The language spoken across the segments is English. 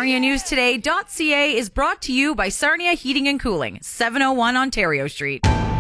SarniaNewsToday.ca is brought to you by Sarnia Heating and Cooling, 701 Ontario Street.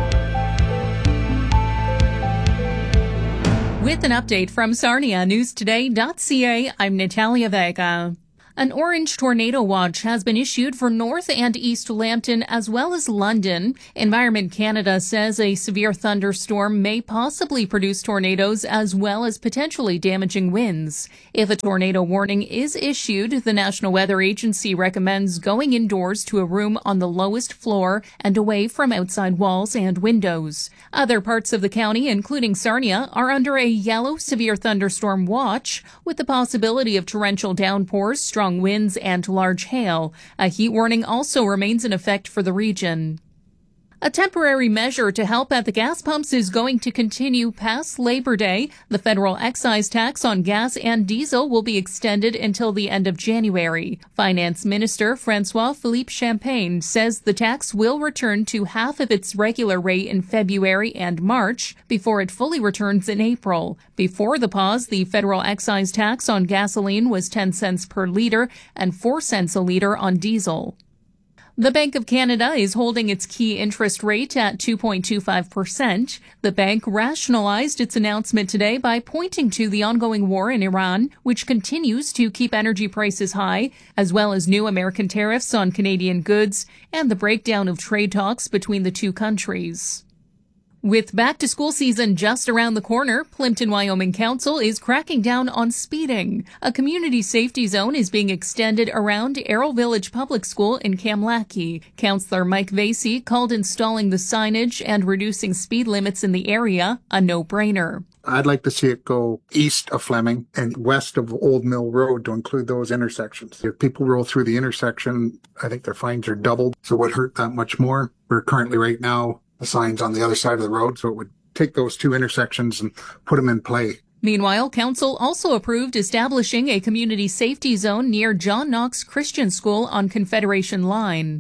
With an update from SarniaNewsToday.ca, I'm Natalia Vega. An orange tornado watch has been issued for North and East Lambton as well as London. Environment Canada says a severe thunderstorm may possibly produce tornadoes as well as potentially damaging winds. If a tornado warning is issued, the National Weather Agency recommends going indoors to a room on the lowest floor and away from outside walls and windows. Other parts of the county, including Sarnia, are under a yellow severe thunderstorm watch with the possibility of torrential downpours, strong winds, and large hail. A heat warning also remains in effect for the region. A temporary measure to help at the gas pumps is going to continue past Labor Day. The federal excise tax on gas and diesel will be extended until the end of January. Finance Minister François-Philippe Champagne says the tax will return to half of its regular rate in February and March before it fully returns in April. Before the pause, the federal excise tax on gasoline was 10 cents per litre and 4 cents a litre on diesel. The Bank of Canada is holding its key interest rate at 2.25%. The bank rationalized its announcement today by pointing to the ongoing war in Iran, which continues to keep energy prices high, as well as new American tariffs on Canadian goods and the breakdown of trade talks between the two countries. With back-to-school season just around the corner, Plimpton, Wyoming Council is cracking down on speeding. A community safety zone is being extended around Arrow Village Public School in Kamlaki. Councillor Mike Vasey called installing the signage and reducing speed limits in the area a no-brainer. I'd like to see it go east of Fleming and west of Old Mill Road to include those intersections. If people roll through the intersection, I think their fines are doubled, so it would hurt that much more. We're currently right now the signs on the other side of the road, so it would take those two intersections and put them in play. Meanwhile, Council also approved establishing a community safety zone near John Knox Christian School on Confederation Line.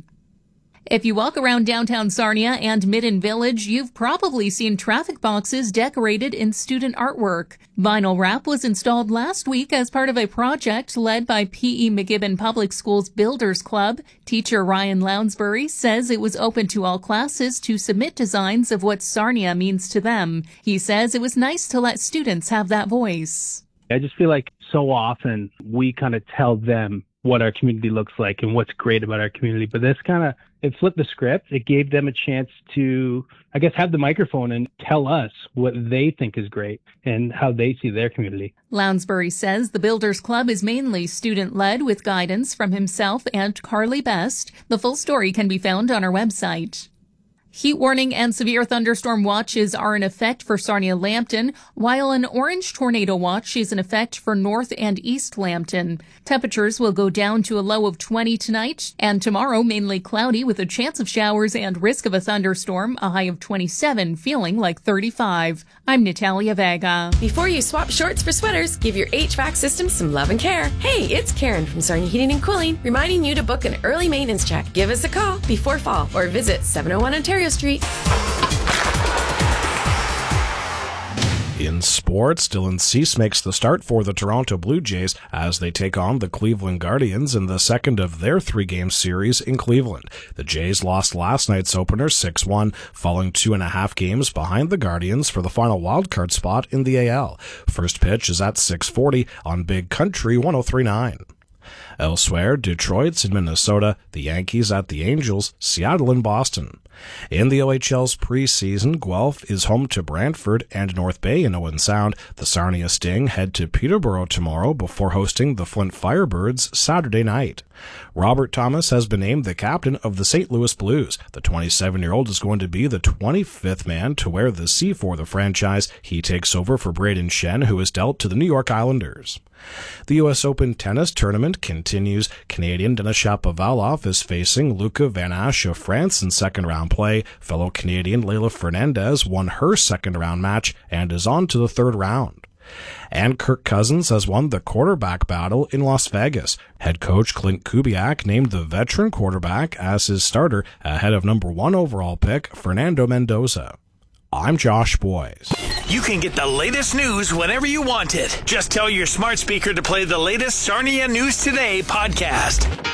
If you walk around downtown Sarnia and Midden Village, you've probably seen traffic boxes decorated in student artwork. Vinyl wrap was installed last week as part of a project led by P.E. McGibbon Public Schools Builders Club. Teacher Ryan Lounsbury says it was open to all classes to submit designs of what Sarnia means to them. He says it was nice to let students have that voice. I just feel like so often we kind of tell them what our community looks like and what's great about our community. But this it flipped the script. It gave them a chance to, I guess, have the microphone and tell us what they think is great and how they see their community. Lounsbury says the Builders Club is mainly student-led with guidance from himself and Carly Best. The full story can be found on our website. Heat warning and severe thunderstorm watches are in effect for Sarnia-Lambton, while an orange tornado watch is in effect for North and East Lambton. Temperatures will go down to a low of 20 tonight, and tomorrow mainly cloudy with a chance of showers and risk of a thunderstorm, a high of 27, feeling like 35. I'm Natalia Vega. Before you swap shorts for sweaters, give your HVAC system some love and care. Hey, it's Karen from Sarnia Heating and Cooling, reminding you to book an early maintenance check. Give us a call before fall or visit 701 Ontario Street. In sports, Dylan Cease makes the start for the Toronto Blue Jays as they take on the Cleveland Guardians in the second of their three-game series in Cleveland. The Jays lost last night's opener 6-1, falling 2.5 games behind the Guardians for the final wildcard spot in the AL. First pitch is at 6:40 on Big Country 103.9. Elsewhere, Detroit's in Minnesota, the Yankees at the Angels, Seattle and Boston. In the OHL's preseason, Guelph is home to Brantford and North Bay in Owen Sound. The Sarnia Sting head to Peterborough tomorrow before hosting the Flint Firebirds Saturday night. Robert Thomas has been named the captain of the St. Louis Blues. The 27-year-old is going to be the 25th man to wear the C for the franchise. He takes over for Braden Shen, who is dealt to the New York Islanders. The U.S. Open tennis tournament continues. Canadian Denis Shapovalov is facing Luca Van Assche of France in second-round play. Fellow Canadian Leylah Fernandez won her second-round match and is on to the third round. And Kirk Cousins has won the quarterback battle in Las Vegas. Head coach Clint Kubiak named the veteran quarterback as his starter ahead of number 1 overall pick Fernando Mendoza. I'm Josh Boyes. You can get the latest news whenever you want it. Just tell your smart speaker to play the latest Sarnia News Today podcast.